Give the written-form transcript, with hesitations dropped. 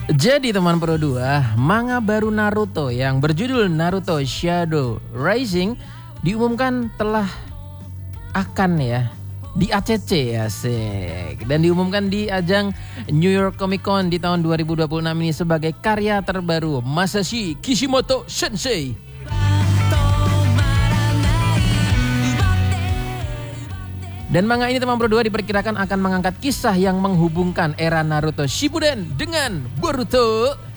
Jadi teman Pro 2, manga baru Naruto yang berjudul Naruto Shadow Rising diumumkan telah akan di ACC dan diumumkan di ajang New York Comic Con di tahun 2026 ini sebagai karya terbaru Masashi Kishimoto Sensei. Dan manga ini teman Pro 2 diperkirakan akan mengangkat kisah yang menghubungkan era Naruto Shippuden dengan Boruto.